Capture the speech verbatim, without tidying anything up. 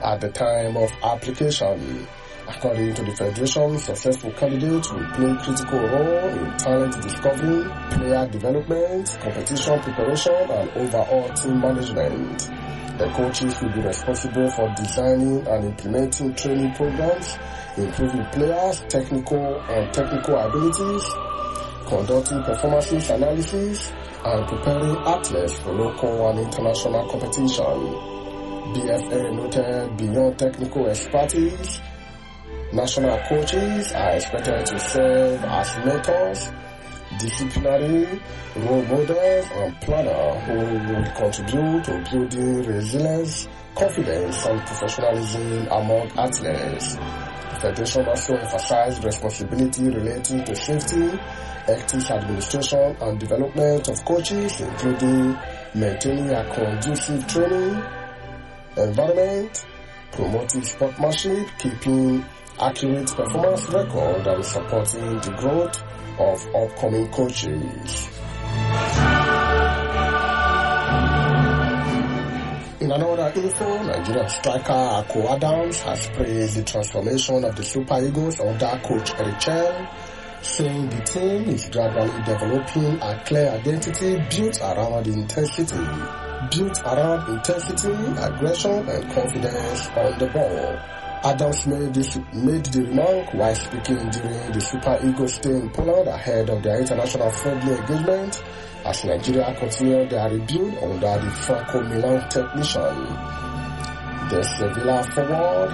at the time of application. According to the Federation, successful candidates will play a critical role in talent discovery, player development, competition preparation, and overall team management. The coaches will be responsible for designing and implementing training programs, improving players' technical and technical abilities, conducting performance analysis, and preparing athletes for local and international competition. B F A noted beyond technical expertise, national coaches are expected to serve as mentors, disciplinary role models, and planners who will contribute to building resilience, confidence, and professionalism among athletes. The Federation also emphasized responsibility relating to safety, ethics, administration, and development of coaches, including maintaining a conducive training environment, promoting sportsmanship, keeping accurate performance record, and supporting the growth of upcoming coaches. In another info, Nigerian striker Ako Adams has praised the transformation of the Super Eagles under coach Eric Chell, saying the team is gradually developing a clear identity built around intensity, built around intensity, aggression, and confidence on the ball. Adams made, this, made the remark while speaking during the Super Eagles stay in Poland ahead of their international friendly engagement as Nigeria continued their rebuild under the Franco Milan technician. The Sevilla forward